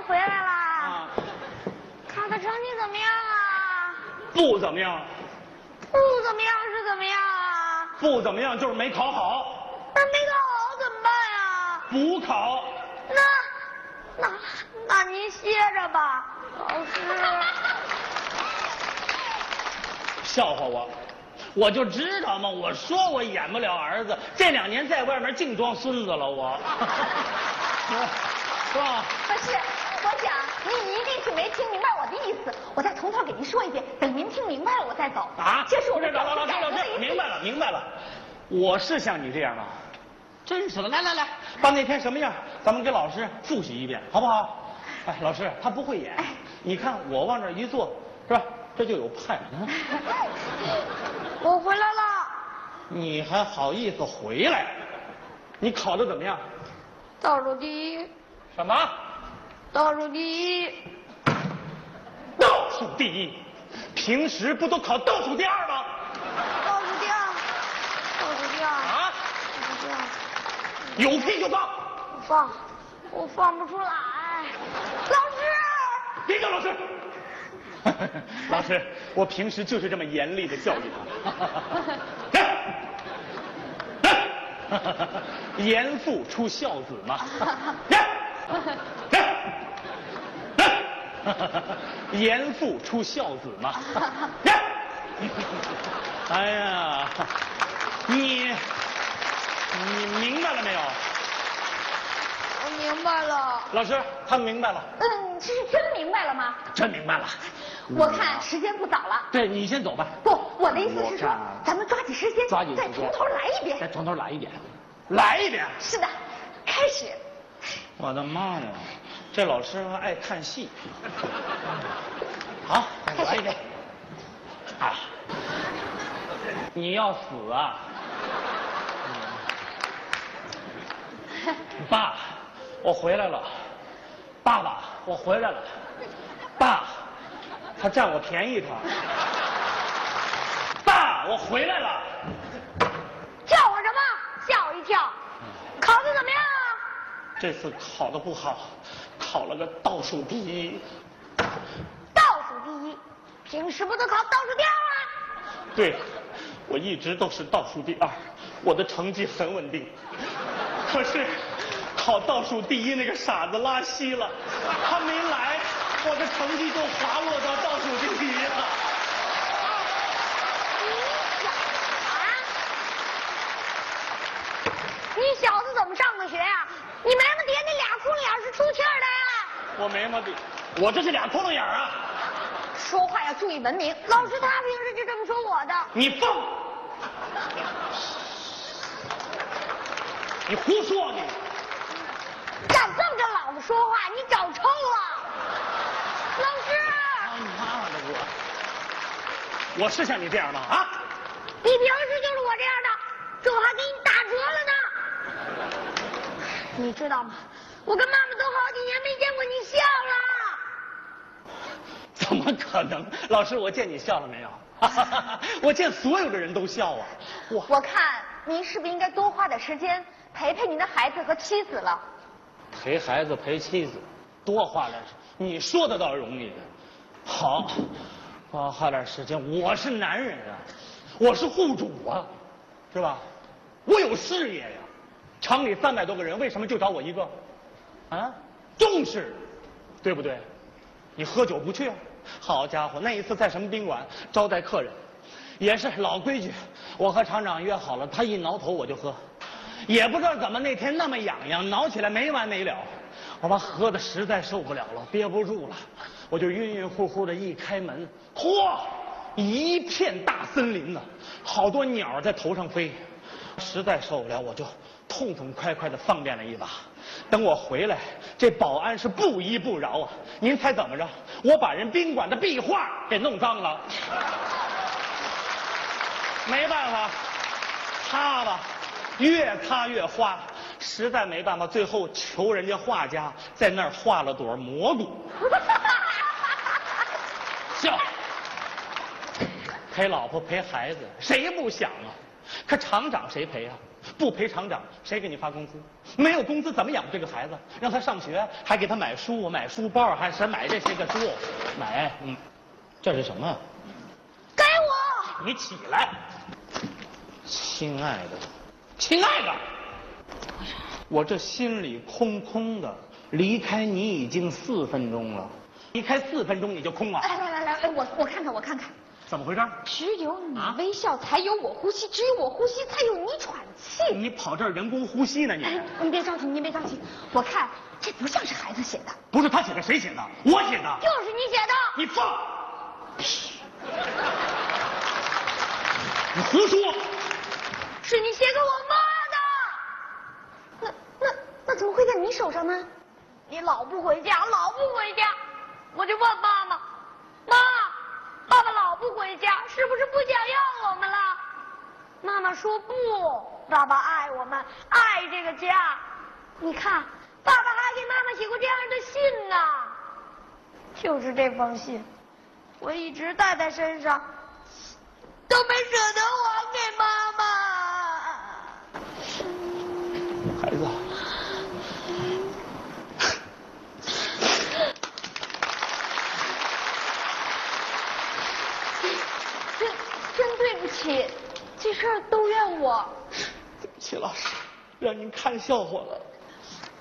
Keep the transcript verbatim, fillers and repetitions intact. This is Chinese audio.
回来啦。啊。考的成绩怎么样啊？ 不怎么样。 不怎么样是怎么样啊？ 不怎么样就是没考好。 那没考好怎么办呀？ 补考。 那那那您歇着吧，老师。 笑话我。我就知道嘛，我说我演不了儿子，这两年在外面净装孙子了，我，是吧？ 不是，我想您一定是没听明白我的意思，我再从头给您说一遍，等您听明白了我再走。 啊， 这是我的老老师老师，明白了明白了，我是像你这样吗？真是的，来来来，把那天什么样，咱们给老师复习一遍，好不好？哎，老师他不会演，哎、你看我往这一坐，是吧？这就有派呢。 我回来了。 你还好意思回来？你考的怎么样？ 倒数第一。 什么？ 倒数第一。 倒数第一？平时不都考倒数第二吗？ 倒数第二。倒数第二。 啊？ 倒数第二。 有屁就放。 放，我放不出来。老师。 别叫老师。老师，我平时就是这么严厉的教育他。严父出孝子嘛。严父出孝子嘛。哎呀，你你明白了没有？ 我明白了。 老师，他明白了。 嗯，这是真明白了吗？ 真明白了。 我看时间不早了。 对，你先走吧。 不，我的意思是说，咱们抓紧时间， 抓紧时间， 再从头来一遍。 再从头来一遍，来一遍。 是的，开始。 我的妈呀，这老师还爱看戏。好，来一遍。啊，你要死啊！爸，我回来了。爸爸，我回来了。爸，他占我便宜他。爸，我回来了。 叫我什么？吓我一跳。考的怎么样啊？ 这次考的不好，考了个倒数第一。 倒数第一，平时不都考倒数第二吗？ 对，我一直都是倒数第二，我的成绩很稳定。可是考倒数第一那个傻子拉稀了，他没来，我的成绩就滑落到倒数第一了。 你小子怎么上的学呀、啊？你没么爹那俩窟窿眼是出气儿的呀？ 我没么的，我这是俩窟窿眼啊！ 说话要注意文明。 老师他平时就这么说我的。 你放！你胡说你！ 敢这么着老子说话，你找抽了！老师！ 他妈的我！我是像你这样吗？啊！ 你平时就是我这样的，这我还给你打折了呢。你知道吗？我跟妈妈都好几年没见过你笑了。 怎么可能？老师，我见你笑了没有？我见所有的人都笑啊！ 我我看您是不是应该多花点时间陪陪您的孩子和妻子了？ 陪孩子陪妻子，多花点，你说的倒容易。好，多花点时间。我是男人啊，我是户主啊，是吧？我有事业呀。厂里三百多个人，为什么就找我一个？啊，重视，对不对？你喝酒不去啊？好家伙，那一次在什么宾馆招待客人，也是老规矩，我和厂长约好了，他一挠头我就喝，也不知道怎么那天那么痒痒，挠起来没完没了，我把喝的实在受不了了，憋不住了，我就晕晕乎乎的一开门，嚯，一片大森林呢，好多鸟在头上飞，实在受不了，我就痛痛快快的放便了一把。等我回来，这保安是不依不饶啊！您猜怎么着？我把人宾馆的壁画给弄脏了。没办法，擦吧，越擦越花，实在没办法，最后求人家画家在那儿画了朵蘑菇。笑，陪老婆陪孩子，谁不想啊？可厂长谁陪啊？ 不赔厂长，谁给你发工资？没有工资怎么养这个孩子？让他上学，还给他买书、买书包，还是买这些个书，买，嗯，这是什么？ 给我！ 你起来，亲爱的，亲爱的，我这心里空空的，离开你已经四分钟了，离开四分钟你就空了？ 来来来来，哎，我我看看我看看。 怎么回事？ 只有你啊微笑，才有我呼吸；只有我呼吸，才有你喘气。 你跑这儿人工呼吸呢？你哎，你别着急，你别着急。我看这不像是孩子写的。 不是他写的，谁写的？我写的。 就是你写的。 你放屁！你胡说！ 是你写给我那那那怎么会在你手上呢？ 妈的。你老不回家，老不回家，我就问妈妈，妈，爸爸老不回家，是不是不想要我们了？妈妈说不，爸爸爱我们，爱这个家。你看，爸爸还给妈妈写过这样的信呢。就是这封信，我一直带在身上，都没舍得还给妈妈。 孩子， 真真对不起，这事儿都怨我。 对不起，老师，让您看笑话了。